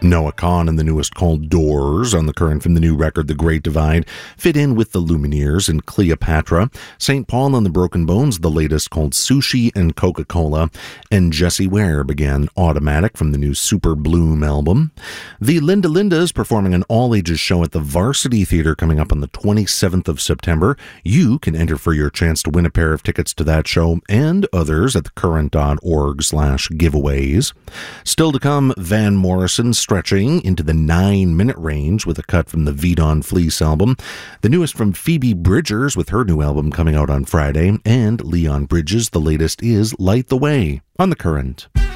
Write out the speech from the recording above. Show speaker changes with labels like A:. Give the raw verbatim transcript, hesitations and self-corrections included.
A: Noah Kahan and the newest called Doors on the Current from the new record The Great Divide fit in with the Lumineers and Cleopatra. Saint Paul and the Broken Bones, the latest called Sushi and Coca-Cola. And Jessie Ware began Automatic from the new Super Bloom album. The Linda Lindas performing an all-ages show at the Varsity Theatre coming up on the twenty-seventh of September. You can enter for your chance to win a pair of tickets to that show and others at thecurrent.org slash giveaways. Still to come, Van Morrison stretching into the nine-minute range with a cut from the Vidon Fleece album. The newest from Phoebe Bridgers with her new album coming out on Friday. And Leon Bridges, the latest is Light the Way on The Current.